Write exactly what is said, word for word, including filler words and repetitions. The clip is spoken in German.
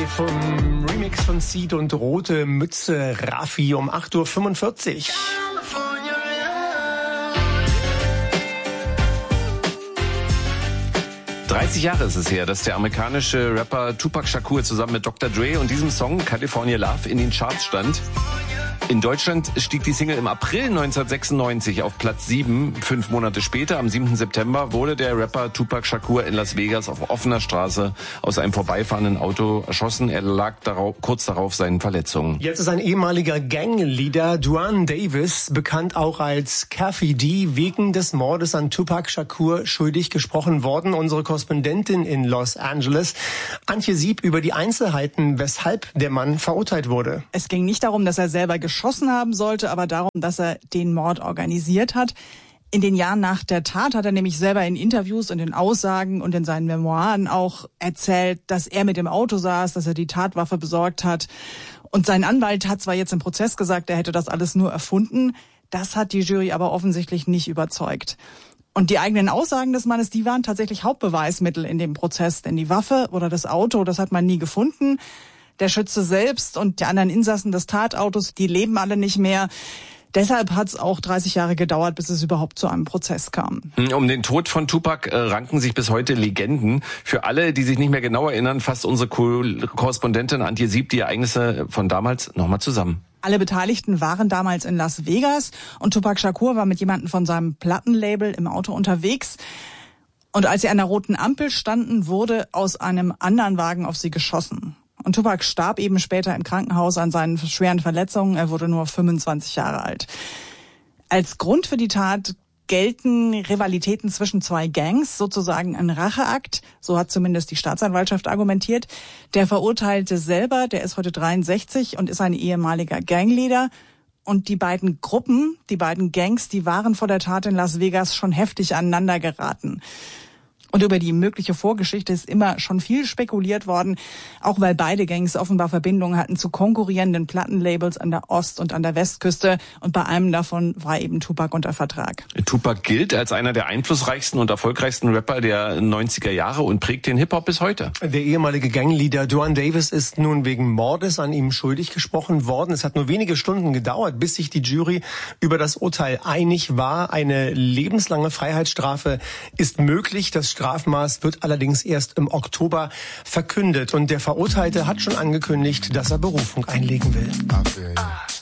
vom Remix von Seed und Rote Mütze Raffi um acht Uhr fünfundvierzig. dreißig Jahre ist es her, dass der amerikanische Rapper Tupac Shakur zusammen mit Doktor Dre und diesem Song California Love in den Charts stand. In Deutschland stieg die Single im April neunzehnhundertsechsundneunzig auf Platz sieben. Fünf Monate später, am siebten September, wurde der Rapper Tupac Shakur in Las Vegas auf offener Straße aus einem vorbeifahrenden Auto erschossen. Er lag darauf, kurz darauf seinen Verletzungen. Jetzt ist ein ehemaliger Gangleader, Duane Davis, bekannt auch als Cuffy D, wegen des Mordes an Tupac Shakur schuldig gesprochen worden. Unsere Korrespondentin in Los Angeles, Antje Sieb, über die Einzelheiten, weshalb der Mann verurteilt wurde. Es ging nicht darum, dass er selber geschossen haben sollte, aber darum, dass er den Mord organisiert hat. In den Jahren nach der Tat hat er nämlich selber in Interviews und in Aussagen und in seinen Memoiren auch erzählt, dass er mit dem Auto saß, dass er die Tatwaffe besorgt hat. Und sein Anwalt hat zwar jetzt im Prozess gesagt, er hätte das alles nur erfunden. Das hat die Jury aber offensichtlich nicht überzeugt. Und die eigenen Aussagen des Mannes, die waren tatsächlich Hauptbeweismittel in dem Prozess. Denn die Waffe oder das Auto, das hat man nie gefunden. Der Schütze selbst und die anderen Insassen des Tatautos, die leben alle nicht mehr. Deshalb hat es auch dreißig Jahre gedauert, bis es überhaupt zu einem Prozess kam. Um den Tod von Tupac äh, ranken sich bis heute Legenden. Für alle, die sich nicht mehr genau erinnern, fasst unsere Ko- Korrespondentin Antje Sieb die Ereignisse von damals nochmal zusammen. Alle Beteiligten waren damals in Las Vegas und Tupac Shakur war mit jemandem von seinem Plattenlabel im Auto unterwegs. Und als sie an der roten Ampel standen, wurde aus einem anderen Wagen auf sie geschossen. Und Tupac starb eben später im Krankenhaus an seinen schweren Verletzungen. Er wurde nur fünfundzwanzig Jahre alt. Als Grund für die Tat gelten Rivalitäten zwischen zwei Gangs, sozusagen ein Racheakt. So hat zumindest die Staatsanwaltschaft argumentiert. Der Verurteilte selber, der ist heute dreiundsechzig und ist ein ehemaliger Gangleader. Und die beiden Gruppen, die beiden Gangs, die waren vor der Tat in Las Vegas schon heftig aneinander geraten. Und über die mögliche Vorgeschichte ist immer schon viel spekuliert worden, auch weil beide Gangs offenbar Verbindungen hatten zu konkurrierenden Plattenlabels an der Ost- und an der Westküste. Und bei einem davon war eben Tupac unter Vertrag. Tupac gilt als einer der einflussreichsten und erfolgreichsten Rapper der neunziger Jahre und prägt den Hip-Hop bis heute. Der ehemalige Gangleader Duane Davis ist nun wegen Mordes an ihm schuldig gesprochen worden. Es hat nur wenige Stunden gedauert, bis sich die Jury über das Urteil einig war. Eine lebenslange Freiheitsstrafe ist möglich. Das Strafmaß wird allerdings erst im Oktober verkündet. Und der Verurteilte hat schon angekündigt, dass er Berufung einlegen will.